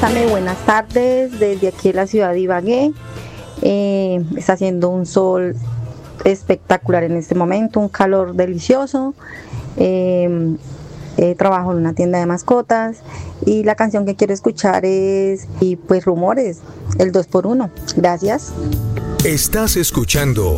Bésame, buenas tardes desde aquí en la ciudad de Ibagué. Está haciendo un sol espectacular en este momento, un calor delicioso. Trabajo en una tienda de mascotas y la canción que quiero escuchar es Rumores, el 2x1. Gracias. Estás escuchando